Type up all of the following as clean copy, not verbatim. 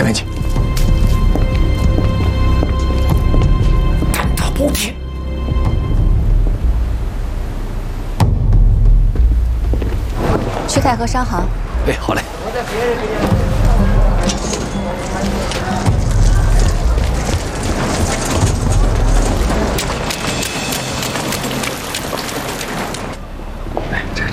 前面请。但他不听。 去太和商行。 哎，好嘞。哎，这。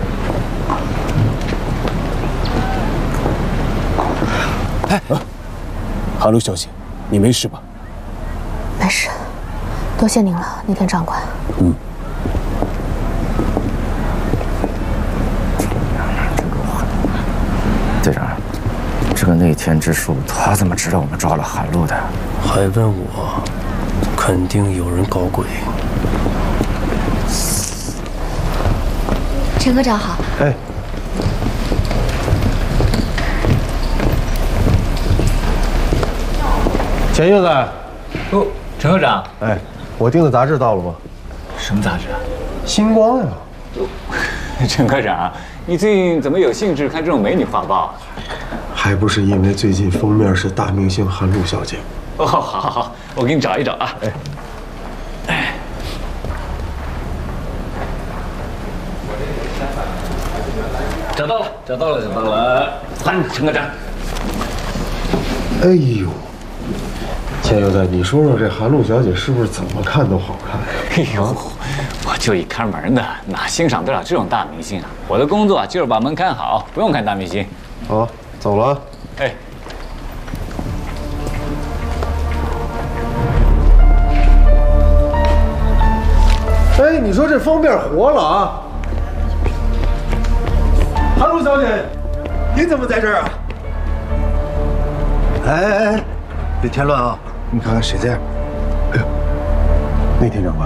哎， 韩露小姐，你没事吧？ 没事，多谢您了，逆天长官。 嗯。 队长，这个内天之术，他怎么知道我们抓了韩露的？ 还问我，肯定有人搞鬼。 陈科长好。 哎。钱院长。 哦，陈科长。 哎，我订的杂志到了吗？ 什么杂志啊？ 星光呀。 陈科长，你最近怎么有兴致看这种美女画报？ 还不是因为最近封面是大明星韩露小姐。 哦，好，我给你找一找啊。哎，找到了，欢迎陈科长。 哎呦，钱有在，你说说这韩露小姐是不是怎么看都好看？ 哎呦，我就一看门的，哪欣赏得了这种大明星啊？我的工作就是把门看好，不用看大明星。 好，走了。 哎。 哎，你说这封面活了啊！韩露小姐，您怎么在这儿啊？ 哎，别添乱啊！你看看谁在？ 哎呦，内天长官，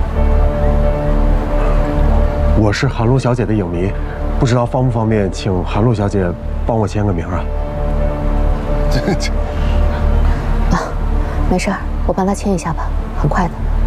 我是韩露小姐的影迷，不知道方不方便请韩露小姐帮我签个名啊？ 啊，没事儿，我帮她签一下吧，很快的。